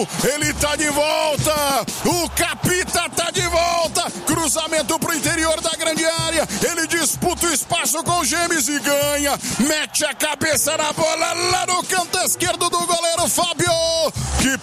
ele tá de volta, o Capita tá de volta, cruzamento pro interior da grande área, ele disputa o espaço com o James e ganha, mete a cabeça na bola lá no canto esquerdo do goleiro Fábio, que